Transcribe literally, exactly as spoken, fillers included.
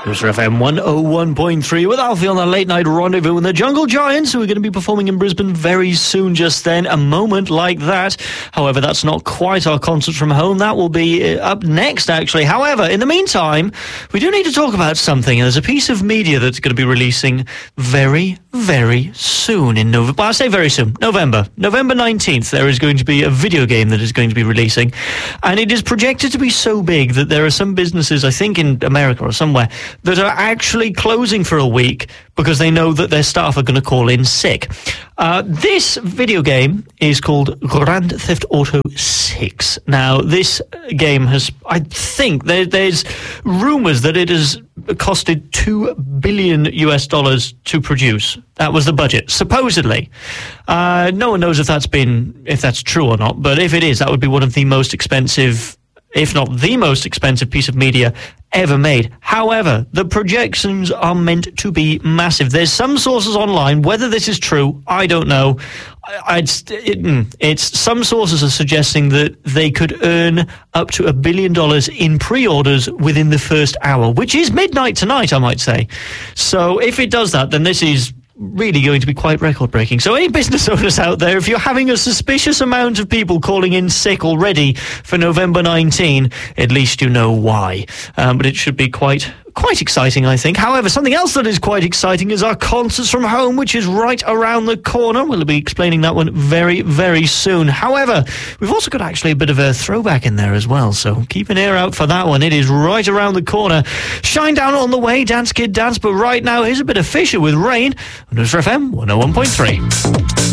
News F M one oh one point three with Alfie on the late night rendezvous with the Jungle Giants, who are going to be performing in Brisbane very soon. Just then, a moment like that. However, that's not quite our concert from home. That will be up next, actually. However, in the meantime, we do need to talk about something. There's a piece of media that's going to be releasing very, very soon in November. Well, I say very soon. November. November nineteenth, there is going to be a video game that is going to be releasing. And it is projected to be so big that there are some businesses, I think in America or somewhere, that are actually closing for a week because they know that their staff are going to call in sick. Uh, this video game is called Grand Theft Auto six. Now, this game has, I think, there, there's rumours that it has costed two billion U S dollars to produce. That was the budget, supposedly. Uh, no one knows if that's been, if that's true or not, but if it is, that would be one of the most expensive, if not the most expensive piece of media ever made. However, the projections are meant to be massive. There's some sources online, whether this is true, I don't know. I, I'd, it, it's some sources are suggesting that they could earn up to a billion dollars in pre-orders within the first hour, which is midnight tonight, I might say. So if it does that, then this is really going to be quite record-breaking. So any business owners out there, if you're having a suspicious amount of people calling in sick already for November nineteenth, at least you know why. Um, but it should be quite quite exciting, I think. However, something else that is quite exciting is our Concerts from Home, which is right around the corner. We'll be explaining that one very, very soon. However, we've also got actually a bit of a throwback in there as well, so keep an ear out for that one. It is right around the corner. Shine Down on the way, Dance Kid Dance, but right now, here's a bit of Fisher with Rain on News F M one oh one point three.